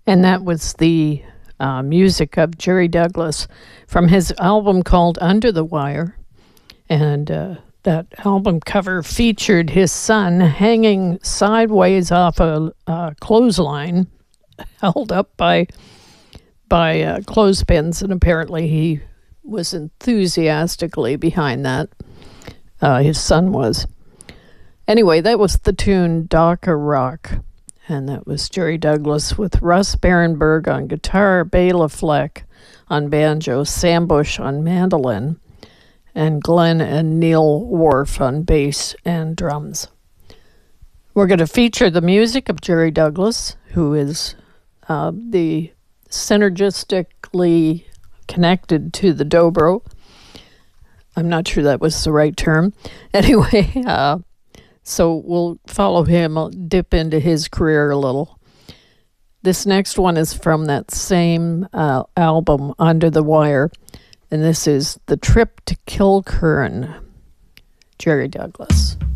And that was the music of Jerry Douglas from his album called Under the Wire. And that album cover featured his son hanging sideways off a clothesline held up by clothespins, and apparently he was enthusiastically behind that. His son was. Anyway, that was the tune Docker Rock. And that was Jerry Douglas with Russ Barenberg on guitar, Bela Fleck on banjo, Sam Bush on mandolin, and Glenn and Neil Worf on bass and drums. We're going to feature the music of Jerry Douglas, who is the synergistically connected to the dobro. I'm not sure that was the right term. Anyway, so we'll follow him, dip into his career a little. This next one is from that same album, Under the Wire, and this is The Trip to Kilkern, Jerry Douglas.